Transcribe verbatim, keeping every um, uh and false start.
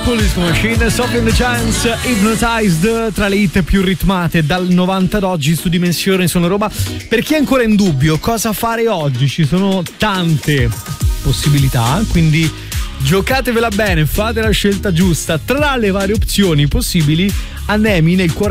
Police Machine, Sophie and the Chance, Hypnotized, tra le hit più ritmate dal novanta ad oggi su Dimensione Sono Roba. Per chi è ancora in dubbio cosa fare oggi, ci sono tante possibilità, quindi giocatevela bene, fate la scelta giusta tra le varie opzioni possibili. Anemi nel